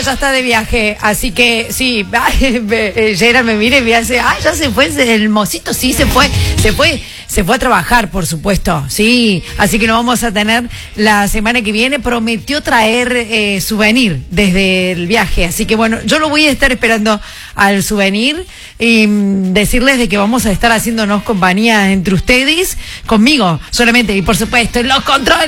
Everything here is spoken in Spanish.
ya está de viaje, así que sí, Gerard me mira y me hace, ya se fue el mocito, sí, se fue a trabajar, por supuesto, sí, así que lo vamos a tener la semana que viene. Prometió traer souvenir desde el viaje, así que bueno, yo lo voy a estar esperando al souvenir y decirles de que vamos a estar haciéndonos compañía entre ustedes, conmigo solamente, y por supuesto en los controles.